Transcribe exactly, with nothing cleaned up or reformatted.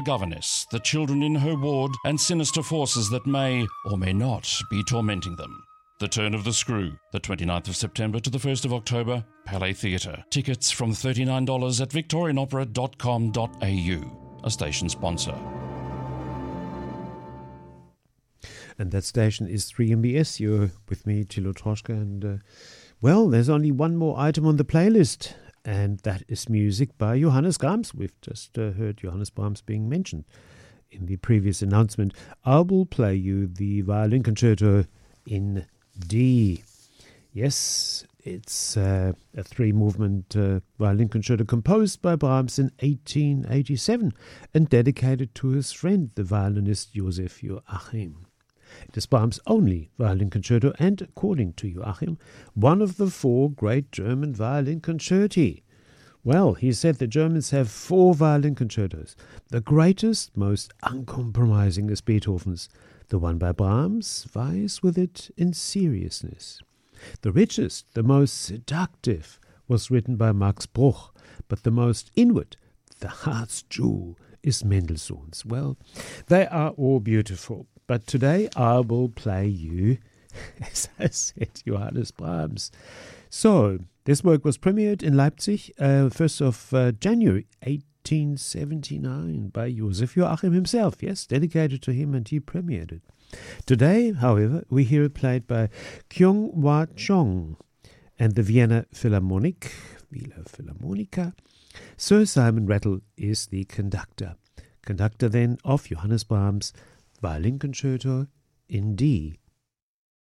governess, the children in her ward, and sinister forces that may or may not be tormenting them. The Turn of the Screw, the twenty-ninth of September to the first of October, Palais Theatre. Tickets from thirty-nine dollars at victorian opera dot com dot a u, a station sponsor. And that station is three M B S. You're with me, Thilo Troschke, and uh, well, there's only one more item on the playlist, and that is music by Johannes Brahms. We've just uh, heard Johannes Brahms being mentioned in the previous announcement. I will play you the violin concerto in D. Yes, it's uh, a three-movement uh, violin concerto composed by Brahms in eighteen eighty-seven and dedicated to his friend, the violinist Joseph Joachim. It is Brahms' only violin concerto and, according to Joachim, one of the four great German violin concerti. Well, he said the Germans have four violin concertos. The greatest, most uncompromising is Beethoven's. The one by Brahms vies with it in seriousness. The richest, the most seductive, was written by Max Bruch, but the most inward, the heart's jewel, is Mendelssohn's. Well, they are all beautiful, but today I will play you, as I said, Johannes Brahms. So, this work was premiered in Leipzig, uh, first of uh, January eighteen seventy-nine by Joseph Joachim himself, yes, dedicated to him, and he premiered it. Today, however, we hear it played by Kyung Hwa Chong and the Vienna Philharmonic, Wiener Philharmonica. Sir Simon Rattle is the conductor. Conductor then of Johannes Brahms' Violin Concerto in D.